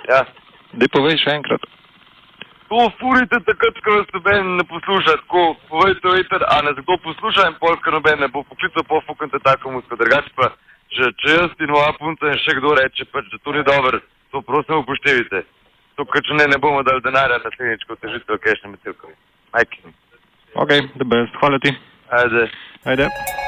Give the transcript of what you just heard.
Ja. Dej povej še enkrat. To furite takrat, ko vas noben ne posluša, tako povejte veter, a ne kdo posluša in pol, ker noben ne bo poklical po fukante tako musko. Drugače pa, če jaz in moja punca in še kdo reče, pač, da to ni dobro, to prosim upoštevite. To, ker če ne bomo dali denarja na sliničko težitev, kaj še metilkovi. Majki. Ok, the best. Hvala ti. Ajde. Ajde.